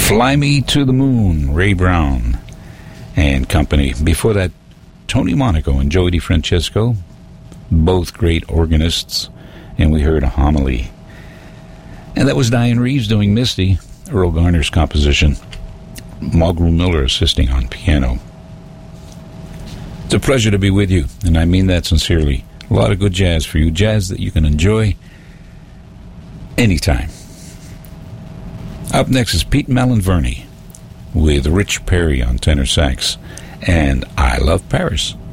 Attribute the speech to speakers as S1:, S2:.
S1: Fly Me to the Moon, Ray Brown and company. Before that, Tony Monaco and Joey DeFrancesco, both great organists, and we heard a homily. And that was Diane Reeves doing Misty, Earl Garner's composition. Mulgrew Miller assisting on piano. It's a pleasure to be with you, and I mean that sincerely. A lot of good jazz for you, jazz that you can enjoy anytime. Up next is Pete Malinverni with Rich Perry on tenor sax and I Love Paris.